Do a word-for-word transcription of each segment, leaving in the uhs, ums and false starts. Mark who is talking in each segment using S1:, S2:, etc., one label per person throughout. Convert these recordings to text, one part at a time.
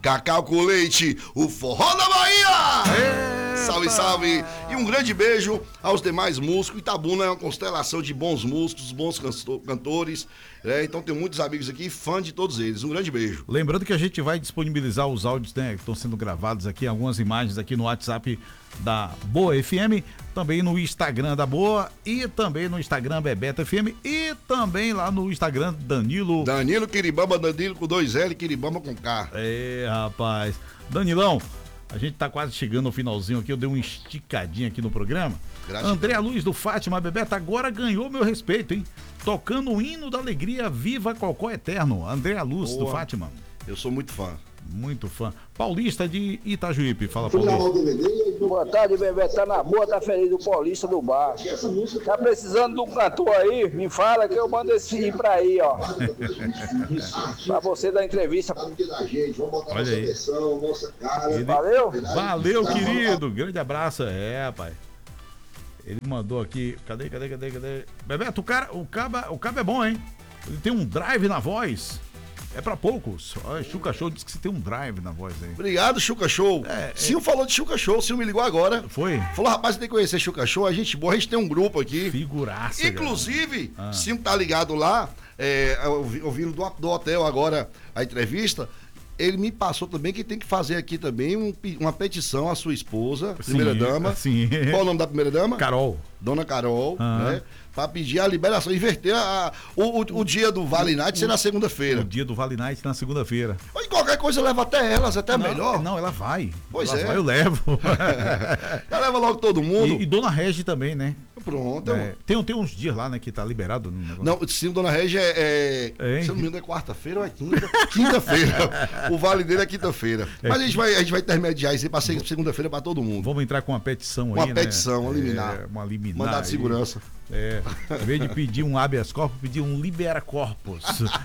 S1: Cacau com leite, o forró da Bahia!
S2: Eita!
S1: Salve, salve! E um grande beijo aos demais músicos. Itabuna é uma constelação de bons músicos, bons cantores, né? Então tem muitos amigos aqui, fã de todos eles. Um grande beijo.
S2: Lembrando que a gente vai disponibilizar os áudios, né, que estão sendo gravados aqui, algumas imagens aqui no WhatsApp da Boa F M, também no Instagram da Boa e também no Instagram Bebeto F M e também lá no Instagram Danilo.
S1: Danilo Quiribamba, Danilo com dois L, Quiribamba com K.
S2: É, rapaz. Danilão, a gente tá quase chegando ao finalzinho aqui, eu dei uma esticadinha aqui no programa.
S1: Gratidão.
S2: André Luiz do Fátima Bebeto agora ganhou meu respeito, hein? Tocando o hino da alegria, viva Cocó Eterno. André Luz do Fátima.
S1: Eu sou muito fã.
S2: Muito fã. Paulista de Itajuípe, fala Paulista.
S3: Boa tarde, Bebeto. Tá na boa, tá feliz, o Paulista do bar. Tá precisando de um cantor aí? Me fala que eu mando esse filho pra aí, ó. Pra você dar entrevista.
S2: Olha aí. Ele...
S3: Valeu?
S2: Valeu, querido. Grande abraço. É, rapaz. Ele mandou aqui. Cadê, cadê, cadê, cadê? Bebeto, o cara, o caba, o caba é bom, hein? Ele tem um drive na voz. É pra poucos. Olha, Chuca Show disse que você tem um drive na voz aí.
S1: Obrigado, Chuca Show. É, Sil é... falou de Chuca Show, o Sil me ligou agora.
S2: Foi?
S1: Falou, rapaz, você tem que conhecer Chuca Show, a gente boa, a gente tem um grupo aqui.
S2: Figuraça.
S1: Inclusive, ah. Sil tá ligado lá, é, ouvindo do, do hotel agora a entrevista, ele me passou também que tem que fazer aqui também um, uma petição à sua esposa, primeira dama.
S2: Sim.
S1: Qual o nome da primeira dama?
S2: Carol.
S1: Dona Carol,
S2: ah.
S1: né? Pra pedir a liberação, inverter a, o, o, o dia do Vale Night ser na segunda-feira.
S2: O dia do Vale Night na segunda-feira.
S1: Mas qualquer coisa leva até elas, até
S2: não,
S1: melhor.
S2: Não, ela vai.
S1: Pois
S2: ela
S1: é.
S2: Vai, eu levo.
S1: Ela leva logo todo mundo.
S2: E, e Dona Regi também, né?
S1: Pronto.
S2: É, tem, tem uns dias lá, né, que tá liberado. No negócio.
S1: Não, sim, Dona Regi é, é se eu não me engano é quarta-feira ou é quinta? Quinta-feira. O vale dele é quinta-feira. É. Mas a gente vai, a gente vai intermediar isso aí pra segunda-feira pra todo mundo.
S2: Vamos entrar com uma petição
S1: uma
S2: aí,
S1: petição,
S2: né?
S1: Uma liminar.
S2: É, uma liminar.
S1: Mandado de segurança.
S2: É, em vez de pedir um habeas corpus, pedir um libera corpus.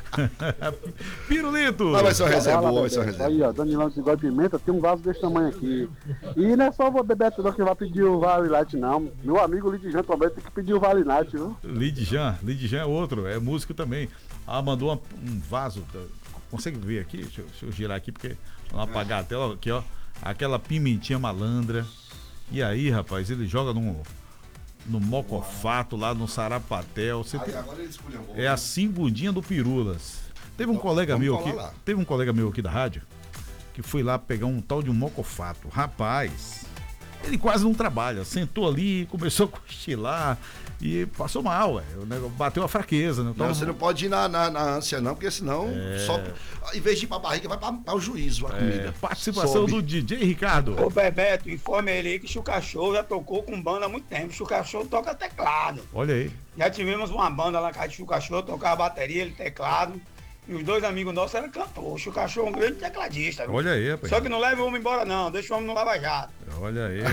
S2: Pirulito!
S1: Mas vai ser uma reserva boa, vai ser uma reserva.
S4: Aí, ó, Danilão de igual pimenta, tem um vaso desse tamanho aqui. E não é só o Bebeto não que vai pedir o Vale Night, não. Meu amigo Lidjan também tem que pedir o Vale Night, viu?
S2: Lidjan, Lidjan é outro, é músico também. Ah, mandou uma, um vaso. Consegue ver aqui? Deixa eu, deixa eu girar aqui, porque vamos apagar a tela aqui, ó. Aquela pimentinha malandra. E aí, rapaz, ele joga num. No Mocofato, lá no Sarapatel. Você tem... É a Simbundinha do Pirulas. Teve um colega meu aqui. Lá. Teve um colega meu aqui da rádio que foi lá pegar um tal de um Mocofato. Rapaz, ele quase não trabalha. Sentou ali, começou a cochilar e passou mal, ué. O negócio bateu a fraqueza, né? Então,
S1: não, você não pode ir na, na, na ânsia, não, porque senão é... só. Em vez de ir pra barriga, vai pra, pra o juízo, a
S2: é...
S1: comida.
S2: Participação Sobe. do D J Ricardo.
S5: Ô Bebeto, informe ele aí que Chuca Show já tocou com banda há muito tempo. Chuca Show toca teclado.
S2: Olha aí.
S5: Já tivemos uma banda lá na casa de Chuca Show, tocava bateria, ele teclado. E os dois amigos nossos eram cantores. O Chuca Show é um grande tecladista. Viu?
S2: Olha aí, rapaz.
S5: Só que não leva o homem embora, não. Deixa o homem no Lava Jato.
S2: Olha aí,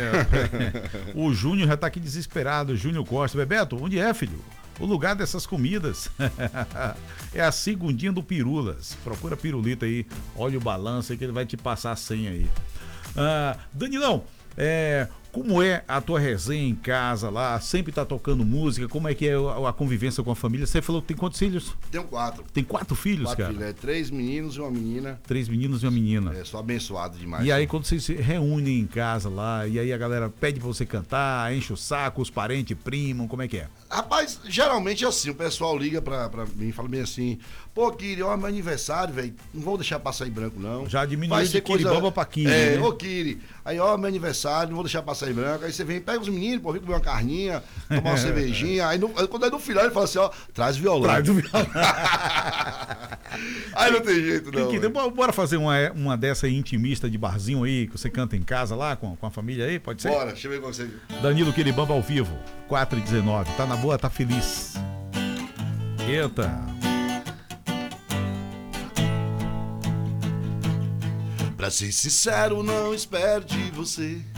S2: o Júnior já tá aqui desesperado. Júnior Costa. Bebeto, onde é, filho? O lugar dessas comidas é a Segundinha do Pirulas. Procura Pirulito aí, olha o balanço aí que ele vai te passar a senha aí. Ah, Danilão, é, como é a tua resenha em casa lá? Sempre tá tocando música? Como é que é a, a convivência com a família? Você falou que tem quantos filhos?
S1: Tenho quatro.
S2: Tem quatro filhos,
S1: quatro
S2: cara?
S1: Filhos, é, três meninos e uma menina.
S2: Três meninos e uma menina.
S1: É, sou abençoado demais.
S2: E aí quando vocês se reúnem em casa lá, e aí a galera pede pra você cantar, enche o saco, os parentes primam, como é que é?
S1: Rapaz, geralmente é assim, o pessoal liga pra, pra mim e fala bem assim, pô, Kiri, ó, meu aniversário, velho, não vou deixar passar em branco, não.
S2: Já diminuiu de Kiribamba pra Kiri,
S1: É,
S2: né?
S1: ô Kiri, aí ó, meu aniversário, não vou deixar passar em branco, aí você vem, pega os meninos, pô, vem comer uma carninha, tomar uma cervejinha, aí no, quando é no final ele fala assim, ó, traz violão. Traz o violão. Aí não tem jeito, não.
S2: Que, que, bora fazer uma, uma dessa aí intimista de barzinho aí, que você canta em casa lá, com, com a família aí, pode ser?
S1: Bora, deixa eu ver com você.
S2: Danilo Kiribamba ao vivo, quatro e dezenove, tá na boa, tá feliz. Eita.
S1: Pra ser sincero, não espero de você